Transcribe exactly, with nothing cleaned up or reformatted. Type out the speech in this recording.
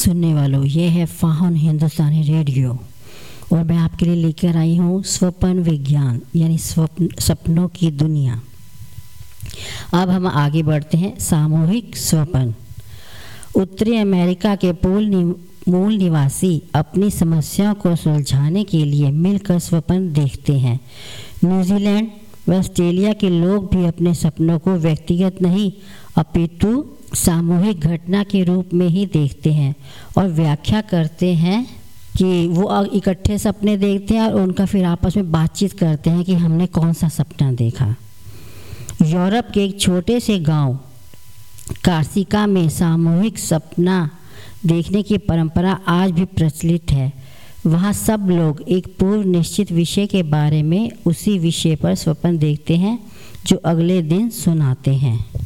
सुनने वालों, ये है फाहन हिंदुस्तानी रेडियो और मैं आपके लिए लेकर आई हूँ स्वप्न विज्ञान यानी स्वप्न सपनों की दुनिया। अब हम आगे बढ़ते हैं। सामूहिक स्वप्न। उत्तरी अमेरिका के पूल नि, मूल निवासी अपनी समस्याओं को सुलझाने के लिए मिलकर स्वप्न देखते हैं। न्यूजीलैंड व ऑस्ट्रेलिया के लोग भी अपने सपनों को व्यक्तिगत नहीं अपितु सामूहिक घटना के रूप में ही देखते हैं और व्याख्या करते हैं कि वो इकट्ठे सपने देखते हैं और उनका फिर आपस में बातचीत करते हैं कि हमने कौन सा सपना देखा। यूरोप के एक छोटे से गांव कार्सिका में सामूहिक सपना देखने की परंपरा आज भी प्रचलित है। वहाँ सब लोग एक पूर्व निश्चित विषय के बारे में उसी विषय पर स्वप्न देखते हैं जो अगले दिन सुनाते हैं।